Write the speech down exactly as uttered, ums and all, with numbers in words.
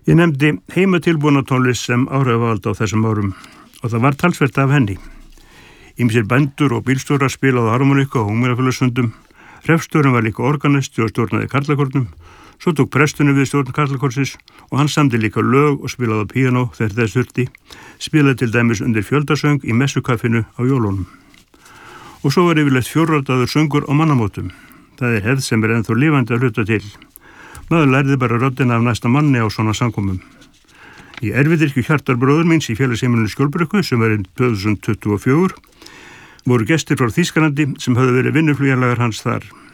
Ég nefndi heimatilbúna tónlist sem áhrifavald á þessum árum og það var talsvert af henni. Ýmsir bændur og bílstjórar spilaðu harmoníku og ungmennafélagsfundum, hreppstjórinn var líka organisti og stjórnaði karlakornum, svo tók presturinn við stjórn karlakorsins og hann samdi líka lög og spilaði á píanó þegar þess þurfti, spilaði til dæmis undir fjöldasöng í messukaffinu á jólunum. Og svo var yfirleitt fjórradaður söngur á mannamótum. Það er hefð sem er ennþá lifandi að hluta til. Maður lærði bara röddina af næsta manni á svona samkomum. Í erfiðirkju Hjartar bróður míns í félagsheimilinu Skjólbrekku sem er tvö þúsund tuttugu og fjögur voru gestir frá Þýskalandi sem höfðu verið vinnuflugjarlagar hans þar.